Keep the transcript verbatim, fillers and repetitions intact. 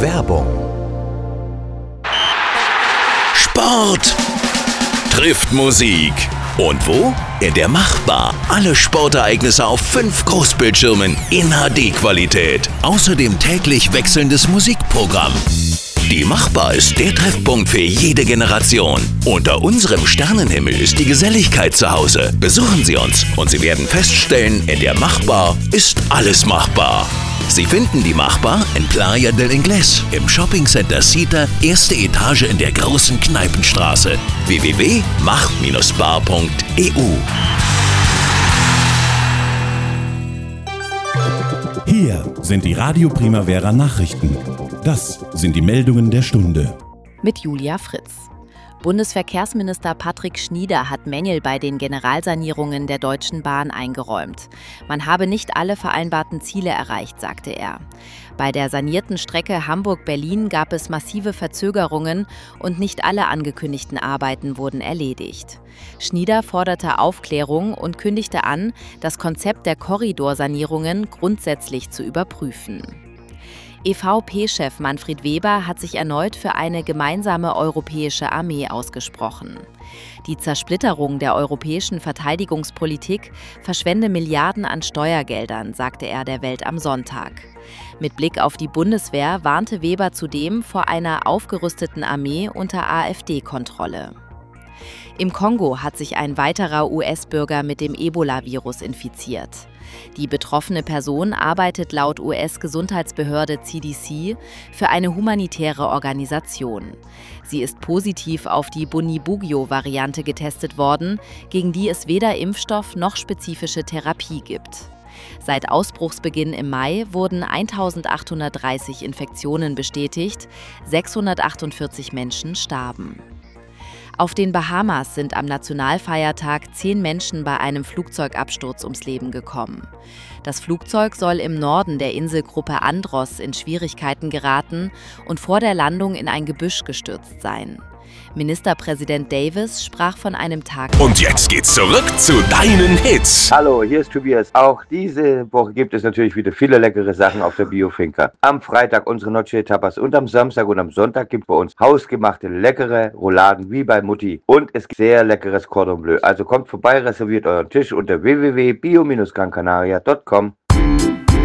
Werbung. Sport trifft Musik. Und wo? In der Machbar. Alle Sportereignisse auf fünf Großbildschirmen in H D-Qualität. Außerdem täglich wechselndes Musikprogramm. Die Machbar ist der Treffpunkt für jede Generation. Unter unserem Sternenhimmel ist die Geselligkeit zu Hause. Besuchen Sie uns und Sie werden feststellen, in der Machbar ist alles machbar. Sie finden die Machbar in Playa del Inglés, im Shoppingcenter Cita, erste Etage in der großen Kneipenstraße. w w w punkt mach Bindestrich bar punkt e u. Hier sind die Radio Primavera Nachrichten. Das sind die Meldungen der Stunde. Mit Julia Fritz. Bundesverkehrsminister Patrick Schnieder hat Mängel bei den Generalsanierungen der Deutschen Bahn eingeräumt. Man habe nicht alle vereinbarten Ziele erreicht, sagte er. Bei der sanierten Strecke Hamburg-Berlin gab es massive Verzögerungen und nicht alle angekündigten Arbeiten wurden erledigt. Schnieder forderte Aufklärung und kündigte an, das Konzept der Korridorsanierungen grundsätzlich zu überprüfen. E V P-Chef Manfred Weber hat sich erneut für eine gemeinsame europäische Armee ausgesprochen. Die Zersplitterung der europäischen Verteidigungspolitik verschwende Milliarden an Steuergeldern, sagte er der Welt am Sonntag. Mit Blick auf die Bundeswehr warnte Weber zudem vor einer aufgerüsteten Armee unter A f D-Kontrolle. Im Kongo hat sich ein weiterer U S-Bürger mit dem Ebola-Virus infiziert. Die betroffene Person arbeitet laut U S-Gesundheitsbehörde C D C für eine humanitäre Organisation. Sie ist positiv auf die Bundibugyo-Variante getestet worden, gegen die es weder Impfstoff noch spezifische Therapie gibt. Seit Ausbruchsbeginn im Mai wurden eintausendachthundertdreißig Infektionen bestätigt, sechshundertachtundvierzig Menschen starben. Auf den Bahamas sind am Nationalfeiertag zehn Menschen bei einem Flugzeugabsturz ums Leben gekommen. Das Flugzeug soll im Norden der Inselgruppe Andros in Schwierigkeiten geraten und vor der Landung in ein Gebüsch gestürzt sein. Ministerpräsident Davis sprach von einem Tag. Und jetzt geht's zurück zu deinen Hits. Hallo, hier ist Tobias. Auch diese Woche gibt es natürlich wieder viele leckere Sachen auf der Biofinca. Am Freitag unsere Noche Tapas und am Samstag und am Sonntag gibt es bei uns hausgemachte leckere Rouladen wie bei Mutti. Und es gibt sehr leckeres Cordon Bleu. Also kommt vorbei, reserviert euren Tisch unter w w w punkt bio Bindestrich gran canaria punkt com.